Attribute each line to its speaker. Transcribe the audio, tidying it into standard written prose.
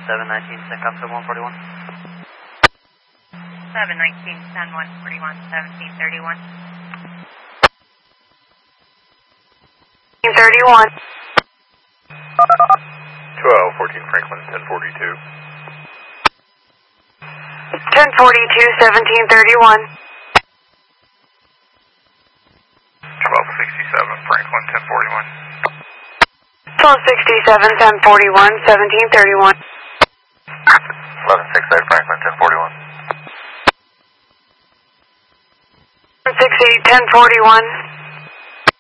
Speaker 1: 719, send up to 141.
Speaker 2: 719, send 141, 1731.
Speaker 3: 31.
Speaker 4: 1214 Franklin, 1042.
Speaker 3: 1042, 1731.
Speaker 4: 1267 Franklin, 1041.
Speaker 3: 1267, 1041, 1731.
Speaker 4: 1168 Franklin, 1041.
Speaker 3: 168, 1041.